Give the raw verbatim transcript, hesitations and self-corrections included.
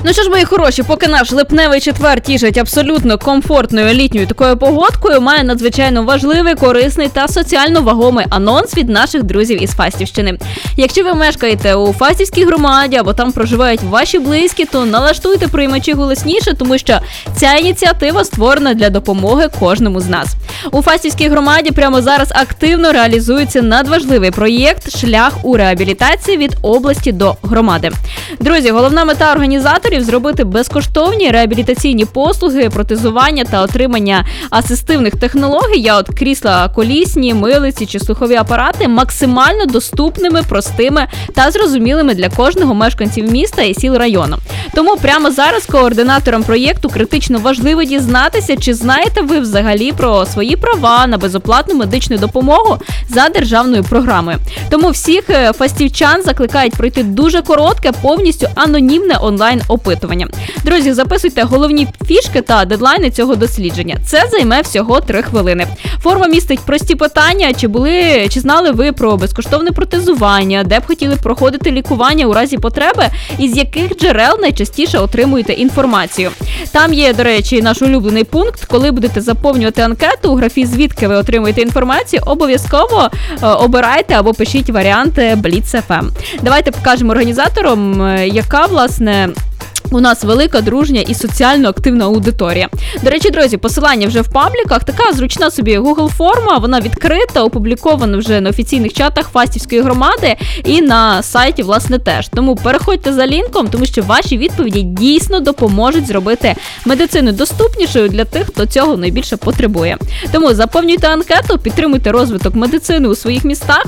Ну що ж, мої хороші, поки наш липневий четвер тішить абсолютно комфортною літньою такою погодкою, має надзвичайно важливий, корисний та соціально вагомий анонс від наших друзів із Фастівщини. Якщо ви мешкаєте у Фастівській громаді або там проживають ваші близькі, то налаштуйте приймачі голосніше, тому що ця ініціатива створена для допомоги кожному з нас. У Фастівській громаді прямо зараз активно реалізується надважливий проєкт «Шлях у реабілітації від області до громади». Друзі, головна мета організаторів – зробити безкоштовні реабілітаційні послуги, протезування та отримання асистивних технологій, я от крісла колісні, милиці чи слухові апарати, максимально доступними, простими та зрозумілими для кожного мешканців міста і сіл району. Тому прямо зараз координаторам проєкту критично важливо дізнатися, чи знаєте ви взагалі про свої права на безоплатну медичну допомогу за державною програмою. Тому всіх фастівчан закликають пройти дуже коротке, повністю анонімне онлайн-опитування. Друзі, записуйте головні фішки та дедлайни цього дослідження. Це займе всього три хвилини. Форма містить прості питання, чи були, чи знали ви про безкоштовне протезування, де б хотіли проходити лікування у разі потреби, і з яких джерел найчастіше отримуєте інформацію. Там є, до речі, наш улюблений пункт, коли будете заповнювати анкету у графі «Звідки ви отримуєте інформацію», обов'язково е, обирайте або пишіть варіанти Бліц еф ем. Давайте покажемо організаторам, яка, власне, у нас велика, дружня і соціально активна аудиторія. До речі, друзі, посилання вже в пабліках. Така зручна собі Google форма, вона відкрита, опублікована вже на офіційних чатах Фастівської громади і на сайті, власне, теж. Тому переходьте за лінком, тому що ваші відповіді дійсно допоможуть зробити медицину доступнішою для тих, хто цього найбільше потребує. Тому заповнюйте анкету, підтримуйте розвиток медицини у своїх містах